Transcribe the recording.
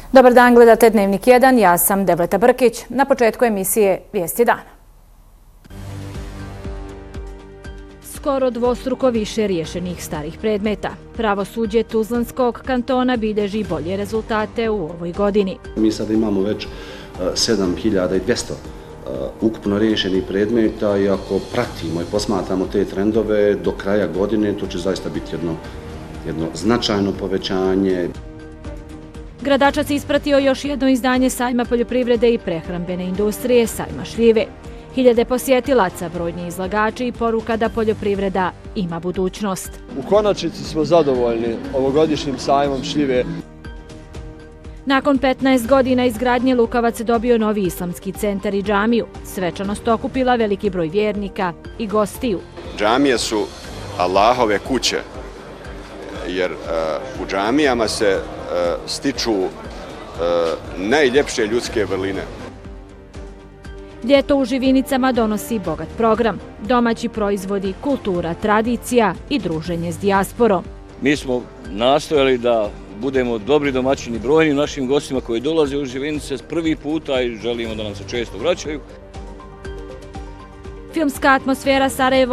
Dobar dan, gledate Dnevnik 1, ja sam Devleta Brkić. Na početku emisije Vijesti dana. Skoro dvostruko više riješenih starih predmeta. Pravosuđe Tuzlanskog kantona bilježi bolje rezultate u ovoj godini. Mi sada imamo već 7200 ukupno riješenih predmeta i ako pratimo i posmatramo te trendove do kraja godine, to će zaista biti jedno značajno povećanje. Gradačac ispratio još jedno izdanje sajma poljoprivrede i prehrambene industrije, sajma šljive. Hiljade posjetilaca, brojni izlagači i poruka da poljoprivreda ima budućnost. U konačnici smo zadovoljni ovogodišnjim sajmom šljive. Nakon 15 godina izgradnje Lukavac dobio novi islamski centar i džamiju. Svečanost okupila veliki broj vjernika i gostiju. Džamije su Allahove kuće, jer u džamijama se stiču najljepše ljudske vrline. Ljeto u Živinicama donosi bogat program. Domaći proizvodi, kultura, tradicija i druženje s dijasporom. Mi smo nastojali da budemo dobri domaćini brojnim našim gostima koji dolaze u Živinice prvi puta i želimo da nam se često vraćaju. Filmska atmosfera Sarajevo